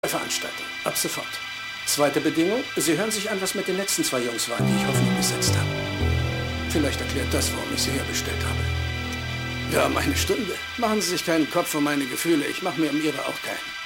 Veranstaltung. Ab sofort. Zweite Bedingung, Sie hören sich an, was mit den letzten 2 Jungs waren, die ich hoffentlich besetzt habe. Vielleicht erklärt das, warum ich sie herbestellt habe. Wir haben eine Stunde. Machen Sie sich keinen Kopf um meine Gefühle. Ich mache mir um Ihre auch keinen.